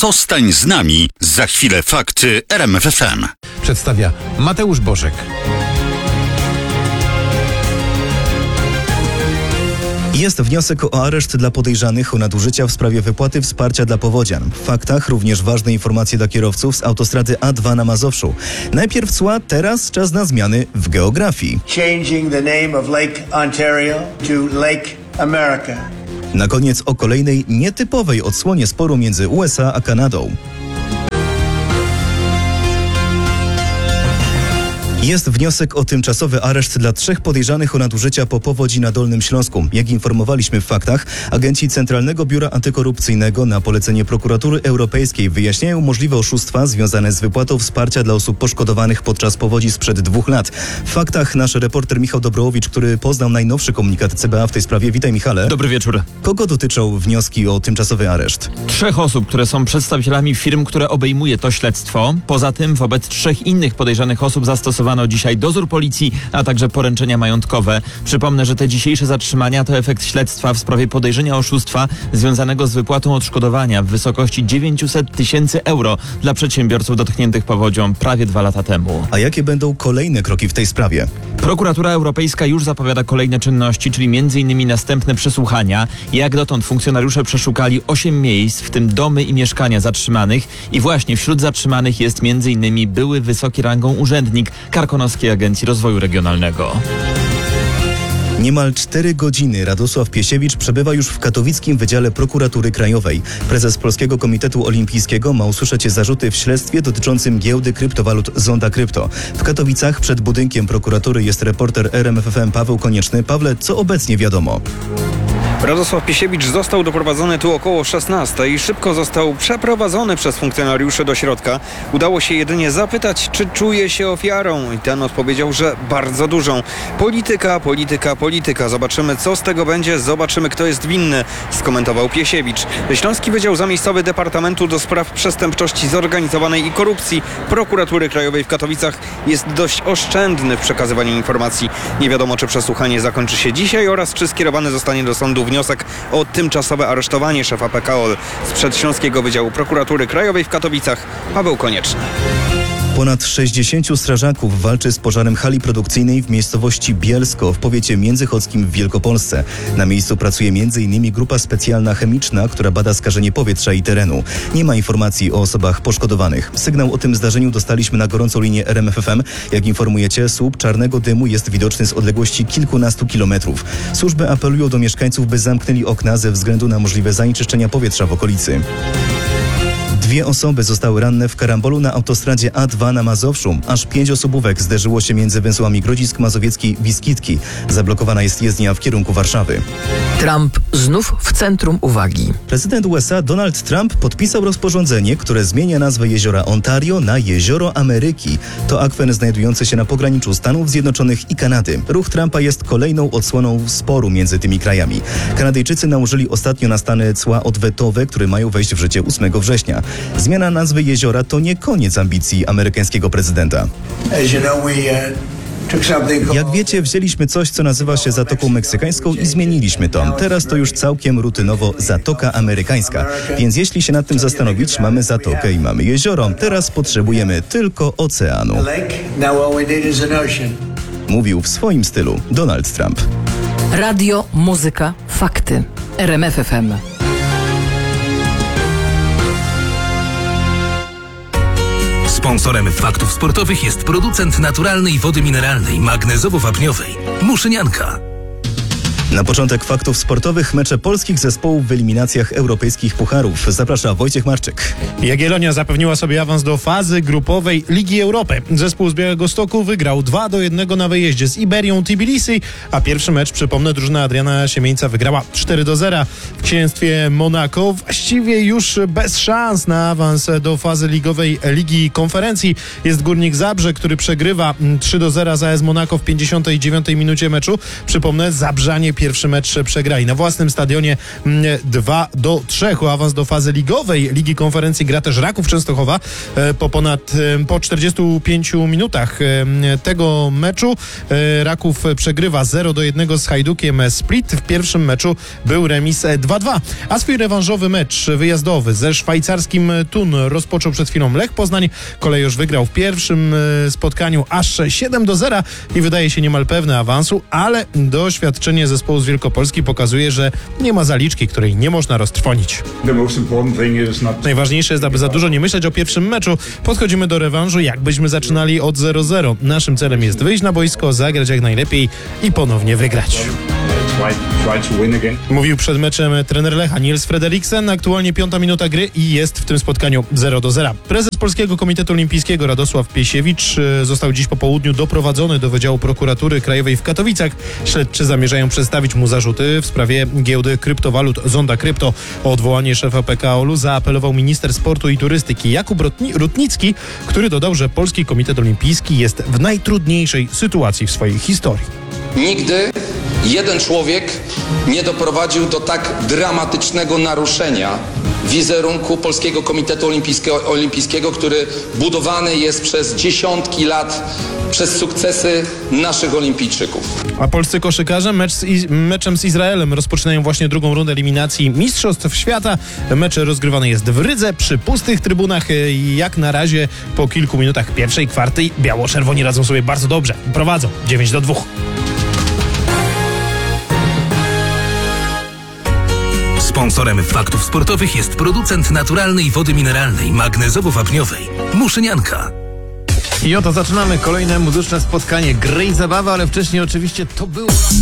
Zostań z nami. Za chwilę fakty RMF FM. Przedstawia Mateusz Bożek. Jest wniosek o areszt dla podejrzanych o nadużycia w sprawie wypłaty wsparcia dla powodzian. W faktach również ważne informacje dla kierowców z autostrady A2 na Mazowszu. Najpierw cła, teraz czas na zmiany w geografii. Changing the name of Lake Ontario to Lake America. Na koniec o kolejnej nietypowej odsłonie sporu między USA a Kanadą. Jest wniosek o tymczasowy areszt dla 3 podejrzanych o nadużycia po powodzi na Dolnym Śląsku. Jak informowaliśmy w faktach, agenci Centralnego Biura Antykorupcyjnego na polecenie Prokuratury Europejskiej wyjaśniają możliwe oszustwa związane z wypłatą wsparcia dla osób poszkodowanych podczas powodzi sprzed 2 lat. W faktach nasz reporter Michał Dobrołowicz, który poznał najnowszy komunikat CBA w tej sprawie. Witaj, Michale. Dobry wieczór. Kogo dotyczą wnioski o tymczasowy areszt? 3 osób, które są przedstawicielami firm, które obejmuje to śledztwo. Poza tym wobec 3 innych podejrzanych osób zastosowano dzisiaj dozór policji, a także poręczenia majątkowe. Przypomnę, że te dzisiejsze zatrzymania to efekt śledztwa w sprawie podejrzenia oszustwa związanego z wypłatą odszkodowania w wysokości 900 000 euro dla przedsiębiorców dotkniętych powodzią prawie 2 lata temu. A jakie będą kolejne kroki w tej sprawie? Prokuratura Europejska już zapowiada kolejne czynności, czyli m.in. następne przesłuchania. Jak dotąd funkcjonariusze przeszukali 8 miejsc, w tym domy i mieszkania zatrzymanych. I właśnie wśród zatrzymanych jest m.in. były wysoki rangą urzędnik Karkonoskiej Agencji Rozwoju Regionalnego. Niemal 4 godziny Radosław Piesiewicz przebywa już w katowickim Wydziale Prokuratury Krajowej. Prezes Polskiego Komitetu Olimpijskiego ma usłyszeć zarzuty w śledztwie dotyczącym giełdy kryptowalut Zonda Krypto. W Katowicach przed budynkiem prokuratury jest reporter RMF FM Paweł Konieczny. Pawle, co obecnie wiadomo? Radosław Piesiewicz został doprowadzony tu około 16 i szybko został przeprowadzony przez funkcjonariuszy do środka. Udało się jedynie zapytać, czy czuje się ofiarą i ten odpowiedział, że bardzo dużą. Polityka. Zobaczymy, co z tego będzie, zobaczymy, kto jest winny, skomentował Piesiewicz. Śląski Wydział Zamiejscowy Departamentu do Spraw Przestępczości Zorganizowanej i Korupcji Prokuratury Krajowej w Katowicach jest dość oszczędny w przekazywaniu informacji. Nie wiadomo, czy przesłuchanie zakończy się dzisiaj oraz czy skierowany zostanie do sądu wniosek o tymczasowe aresztowanie szefa PKOL. Z Przedśląskiego Wydziału Prokuratury Krajowej w Katowicach Paweł Konieczny. Ponad 60 strażaków walczy z pożarem hali produkcyjnej w miejscowości Bielsko w powiecie międzychodzkim w Wielkopolsce. Na miejscu pracuje m.in. grupa specjalna chemiczna, która bada skażenie powietrza i terenu. Nie ma informacji o osobach poszkodowanych. Sygnał o tym zdarzeniu dostaliśmy na gorącą linię RMF FM. Jak informujecie, słup czarnego dymu jest widoczny z odległości kilkunastu kilometrów. Służby apelują do mieszkańców, by zamknęli okna ze względu na możliwe zanieczyszczenia powietrza w okolicy. 2 osoby zostały ranne w karambolu na autostradzie A2 na Mazowszu. Aż 5 osobówek zderzyło się między węzłami Grodzisk Mazowiecki Wiskitki. Zablokowana jest jezdnia w kierunku Warszawy. Trump znów w centrum uwagi. Prezydent USA Donald Trump podpisał rozporządzenie, które zmienia nazwę jeziora Ontario na Jezioro Ameryki. To akwen znajdujący się na pograniczu Stanów Zjednoczonych i Kanady. Ruch Trumpa jest kolejną odsłoną sporu między tymi krajami. Kanadyjczycy nałożyli ostatnio na Stany cła odwetowe, które mają wejść w życie 8 września. Zmiana nazwy jeziora to nie koniec ambicji amerykańskiego prezydenta. Jak wiecie, wzięliśmy coś, co nazywa się Zatoką Meksykańską i zmieniliśmy to. Teraz to już całkiem rutynowo Zatoka Amerykańska. Więc jeśli się nad tym zastanowić, mamy zatokę i mamy jezioro. Teraz potrzebujemy tylko oceanu. Mówił w swoim stylu Donald Trump. Radio, muzyka, fakty. RMF FM. Sponsorem faktów sportowych jest producent naturalnej wody mineralnej, magnezowo-wapniowej Muszynianka. Na początek faktów sportowych mecze polskich zespołów w eliminacjach europejskich pucharów. Zaprasza Wojciech Marczyk. Jagiellonia zapewniła sobie awans do fazy grupowej Ligi Europy. Zespół z Białegostoku wygrał 2-1 na wyjeździe z Iberią Tbilisi, a pierwszy mecz, przypomnę, drużyna Adriana Siemieńca wygrała 4-0. W księstwie Monako właściwie już bez szans na awans do fazy ligowej Ligi Konferencji jest Górnik Zabrze, który przegrywa 3-0 za AS Monako w 59 minucie meczu. Przypomnę, Zabrzanie pierwszy mecz przegrali na własnym stadionie 2-3. O awans do fazy ligowej Ligi Konferencji gra też Raków Częstochowa. Po 45 minutach tego meczu Raków przegrywa 0-1 z Hajdukiem Split. W pierwszym meczu był remis 2-2. A swój rewanżowy mecz wyjazdowy ze szwajcarskim Thun rozpoczął przed chwilą Lech Poznań. Kolejorz wygrał w pierwszym spotkaniu aż 7-0 i wydaje się niemal pewny awansu, ale doświadczenie zespołu z Wielkopolski pokazuje, że nie ma zaliczki, której nie można roztrwonić. Najważniejsze jest, aby za dużo nie myśleć o pierwszym meczu. Podchodzimy do rewanżu, jakbyśmy zaczynali od 0-0. Naszym celem jest wyjść na boisko, zagrać jak najlepiej i ponownie wygrać. Mówił przed meczem trener Lecha Niels Frederiksen. Aktualnie 5. minuta gry i jest w tym spotkaniu 0-0. Prezes Polskiego Komitetu Olimpijskiego Radosław Piesiewicz został dziś po południu doprowadzony do Wydziału Prokuratury Krajowej w Katowicach. Śledczy zamierzają przedstawić mu zarzuty w sprawie giełdy kryptowalut Zonda Krypto. O odwołanie szefa PKOL-u zaapelował minister sportu i turystyki Jakub Rutnicki, który dodał, że Polski Komitet Olimpijski jest w najtrudniejszej sytuacji w swojej historii. Nigdy jeden człowiek nie doprowadził do tak dramatycznego naruszenia wizerunku Polskiego Komitetu Olimpijskiego, który budowany jest przez dziesiątki lat przez sukcesy naszych olimpijczyków. A polscy koszykarze meczem z Izraelem rozpoczynają właśnie drugą rundę eliminacji Mistrzostw Świata. Mecz rozgrywany jest w Rydze przy pustych trybunach. Jak na razie po kilku minutach pierwszej kwarty biało-czerwoni radzą sobie bardzo dobrze. Prowadzą 9-2. Sponsorem Faktów Sportowych jest producent naturalnej wody mineralnej magnezowo-wapniowej Muszynianka. I oto zaczynamy kolejne muzyczne spotkanie. Gry i zabawa, ale wcześniej oczywiście to było...